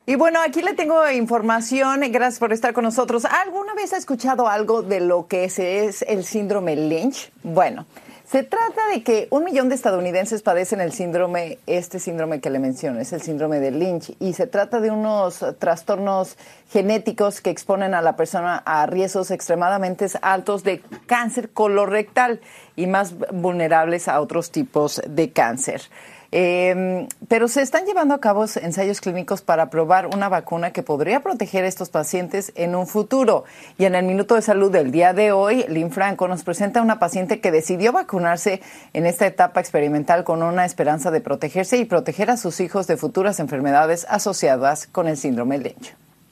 Y bueno, aquí le tengo información. Gracias por estar con nosotros. ¿Alguna vez ha escuchado algo de lo que es el síndrome Lynch? Bueno, se trata de que 1 millón de estadounidenses padecen este síndrome que le menciono, es el síndrome de Lynch, y se trata de unos trastornos genéticos que exponen a la persona a riesgos extremadamente altos de cáncer colorectal y más vulnerables a otros tipos de cáncer. Pero se están llevando a cabo ensayos clínicos para probar una vacuna que podría proteger a estos pacientes en un futuro. Y en el Minuto de Salud del día de hoy, Lynn Franco nos presenta a una paciente que decidió vacunarse en esta etapa experimental con una esperanza de protegerse y proteger a sus hijos de futuras enfermedades asociadas con el síndrome Lynch.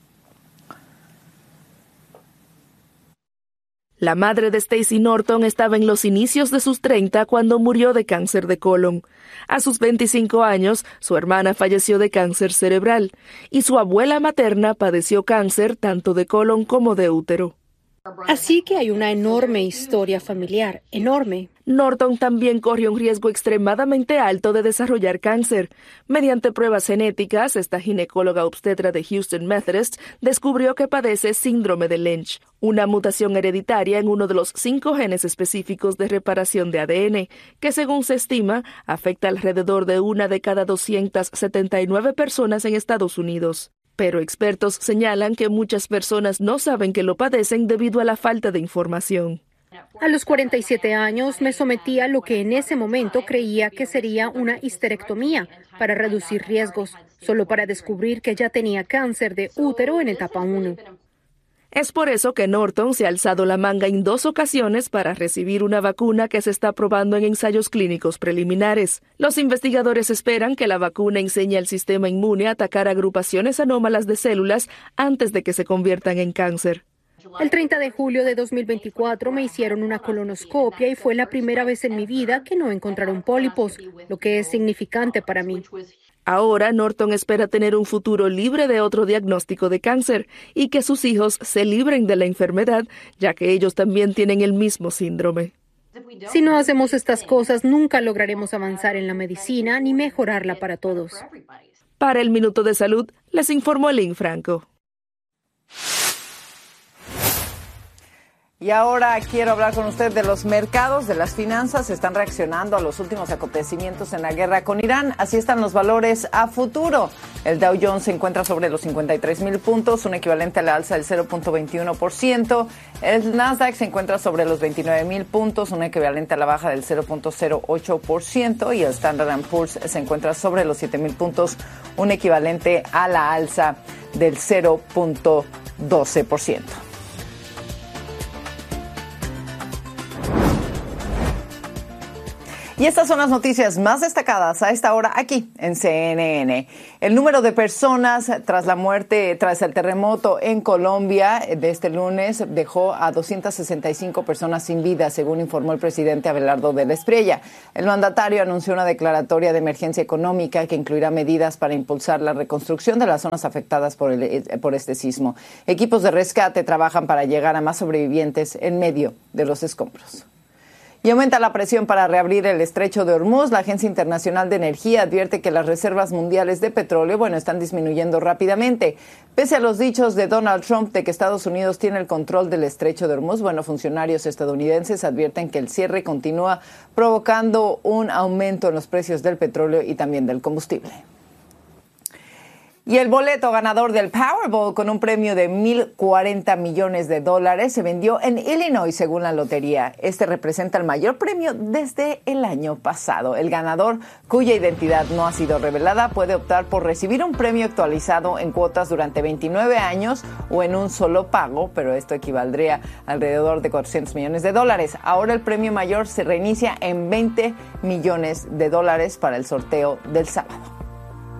La madre de Stacy Norton estaba en los inicios de sus 30 cuando murió de cáncer de colon. A sus 25 años, su hermana falleció de cáncer cerebral y su abuela materna padeció cáncer tanto de colon como de útero. Así que hay una enorme historia familiar, enorme. Norton también corrió un riesgo extremadamente alto de desarrollar cáncer. Mediante pruebas genéticas, esta ginecóloga obstetra de Houston Methodist descubrió que padece síndrome de Lynch, una mutación hereditaria en uno de los 5 genes específicos de reparación de ADN, que según se estima, afecta alrededor de 1 de cada 279 personas en Estados Unidos. Pero expertos señalan que muchas personas no saben que lo padecen debido a la falta de información. A los 47 años me sometí a lo que en ese momento creía que sería una histerectomía para reducir riesgos, solo para descubrir que ya tenía cáncer de útero en etapa 1. Es por eso que Norton se ha alzado la manga en 2 ocasiones para recibir una vacuna que se está probando en ensayos clínicos preliminares. Los investigadores esperan que la vacuna enseñe al sistema inmune a atacar agrupaciones anómalas de células antes de que se conviertan en cáncer. El 30 de julio de 2024 me hicieron una colonoscopia y fue la primera vez en mi vida que no encontraron pólipos, lo que es significante para mí. Ahora Norton espera tener un futuro libre de otro diagnóstico de cáncer y que sus hijos se libren de la enfermedad, ya que ellos también tienen el mismo síndrome. Si no hacemos estas cosas, nunca lograremos avanzar en la medicina ni mejorarla para todos. Para el Minuto de Salud, les informó Lynn Franco. Y ahora quiero hablar con usted de los mercados, de las finanzas. Están reaccionando a los últimos acontecimientos en la guerra con Irán. Así están los valores a futuro. El Dow Jones se encuentra sobre los 53,000 puntos, un equivalente a la alza del 0.21%. El Nasdaq se encuentra sobre los 29,000 puntos, un equivalente a la baja del 0.08%. Y el Standard & Poor's se encuentra sobre los 7,000 puntos, un equivalente a la alza del 0.12%. Y estas son las noticias más destacadas a esta hora aquí en CNN. El número de personas tras el terremoto en Colombia de este lunes dejó a 265 personas sin vida, según informó el presidente Abelardo de la Espriella. El mandatario anunció una declaratoria de emergencia económica que incluirá medidas para impulsar la reconstrucción de las zonas afectadas por este sismo. Equipos de rescate trabajan para llegar a más sobrevivientes en medio de los escombros. Y aumenta la presión para reabrir el estrecho de Hormuz. La Agencia Internacional de Energía advierte que las reservas mundiales de petróleo, están disminuyendo rápidamente. Pese a los dichos de Donald Trump de que Estados Unidos tiene el control del estrecho de Hormuz, funcionarios estadounidenses advierten que el cierre continúa provocando un aumento en los precios del petróleo y también del combustible. Y el boleto ganador del Powerball con un premio de $1,040 millones se vendió en Illinois, según la lotería. Este representa el mayor premio desde el año pasado. El ganador, cuya identidad no ha sido revelada, puede optar por recibir un premio actualizado en cuotas durante 29 años o en un solo pago, pero esto equivaldría a alrededor de $400 millones. Ahora el premio mayor se reinicia en $20 millones para el sorteo del sábado.